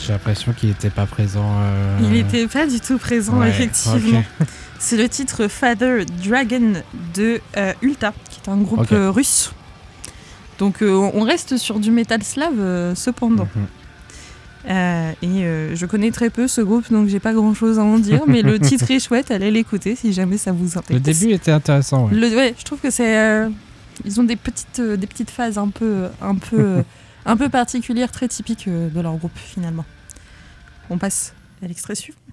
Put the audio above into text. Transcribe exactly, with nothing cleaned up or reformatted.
J'ai l'impression qu'il n'était pas présent. Euh... Il n'était pas du tout présent, ouais, effectivement. Okay. C'est le titre Father Dragon de euh, Ulta, qui est un groupe okay. euh, russe. Donc euh, on reste sur du métal slave euh, cependant. Mm-hmm. Euh, et euh, je connais très peu ce groupe, donc j'ai pas grand chose à en dire, mais le titre est chouette, allez l'écouter si jamais ça vous intéresse. Le début était intéressant. Ouais, le, ouais je trouve que c'est. Euh, ils ont des petites, euh, des petites phases un peu, un peu, euh, un peu particulières, très typiques euh, de leur groupe finalement. On passe à l'extrait suivant.